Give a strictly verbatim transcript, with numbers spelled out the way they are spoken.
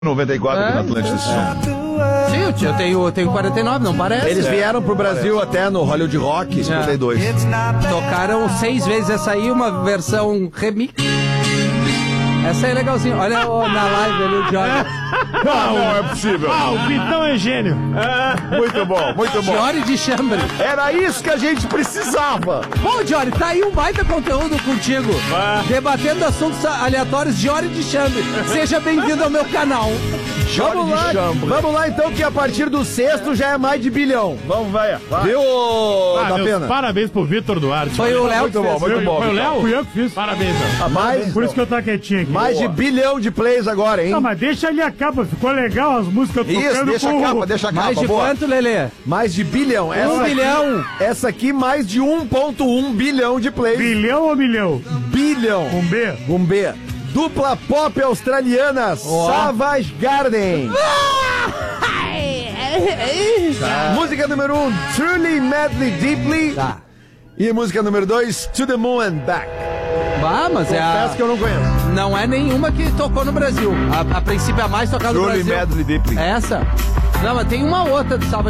noventa e quatro aqui na Atlântida. É. Sim, eu, eu, tenho, eu tenho quarenta e nove, não parece? Eles vieram pro Brasil é. até no Hollywood Rock, cinquenta e dois. É. Tocaram seis vezes essa aí, uma versão remix. Essa aí é legalzinha. Olha o, na live ali o Jory. Não, não é possível. Ah, o Vitão é gênio. É. Muito bom, muito bom. Jory de chambre. Era isso que a gente precisava. Bom, Jory, tá aí um baita conteúdo contigo. Ah. Debatendo assuntos aleatórios, Jory de chambre. Seja bem-vindo ao meu canal. Jory vamos lá, chambre. Vamos lá então, que a partir do sexto já é mais de bilhão. Vamos, vai. vai. Viu, ah, da pena? Parabéns pro Vitor Duarte. Foi o Léo. Muito bom, muito bom. Foi o Léo? Fui eu que fiz. Parabéns, Léo. Mais, Por isso que eu tô quietinho aqui. Mais Boa. de bilhão de plays agora, hein? Não, mas deixa ali a capa. Ficou legal as músicas tocando. Isso, deixa com... a capa, deixa a capa. Mais de boa. quanto, Lelê? Mais de bilhão. Essa Um aqui, bilhão. Essa aqui mais de um ponto um bilhão de plays. Bilhão ou milhão? Bilhão. Com B? Com B. Dupla pop australiana, oh. Savage Garden. Tá. Música número um, Truly Madly Deeply. Tá. E música número dois, To the Moon and Back. Ah, mas Confesso é a... que eu não conheço. Não é nenhuma que tocou no Brasil. A, a princípio é a mais tocada no Brasil. Truly Madly Deeply. É essa? Não, mas tem uma outra do Savage